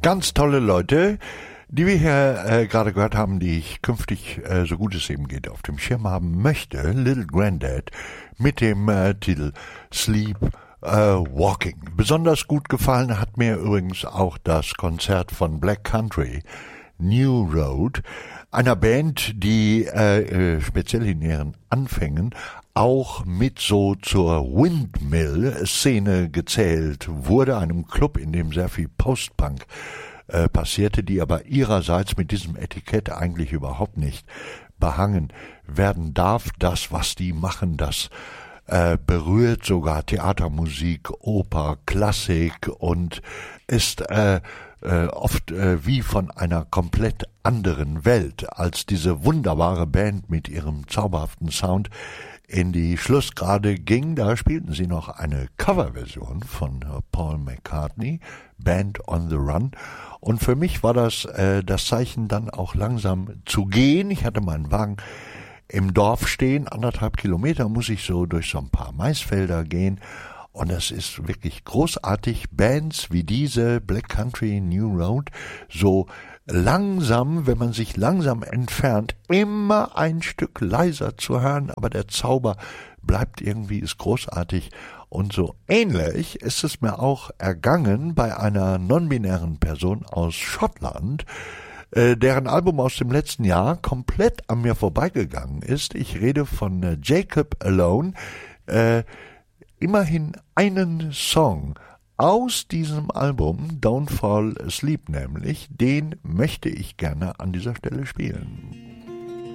Ganz tolle Leute, die wir hier gerade gehört haben, die ich künftig, so gut es eben geht, auf dem Schirm haben möchte. Little Grandad mit dem Titel Sleep Walking. Besonders gut gefallen hat mir übrigens auch das Konzert von Black Country, New Road, einer Band, die speziell in ihren Anfängen auch mit so zur Windmill-Szene gezählt wurde, einem Club, in dem sehr viel Post-Punk passierte, die aber ihrerseits mit diesem Etikett eigentlich überhaupt nicht behangen werden darf. Das, was die machen, das berührt sogar Theatermusik, Oper, Klassik und ist oft wie von einer komplett anderen Welt, als diese wunderbare Band mit ihrem zauberhaften Sound in die Schlussgrade ging. Da spielten sie noch eine Coverversion von Paul McCartney, Band on the Run. Und für mich war das Zeichen, dann auch langsam zu gehen. Ich hatte meinen Wagen im Dorf stehen, 1,5 Kilometer muss ich so durch so ein paar Maisfelder gehen. Und es ist wirklich großartig, Bands wie diese, Black Country, New Road, so langsam, wenn man sich langsam entfernt, immer ein Stück leiser zu hören, aber der Zauber bleibt irgendwie, ist großartig. Und so ähnlich ist es mir auch ergangen bei einer non-binären Person aus Schottland, deren Album aus dem letzten Jahr komplett an mir vorbeigegangen ist. Ich rede von Jacob Alone, immerhin einen Song aus diesem Album, Don't Fall Asleep nämlich, den möchte ich gerne an dieser Stelle spielen.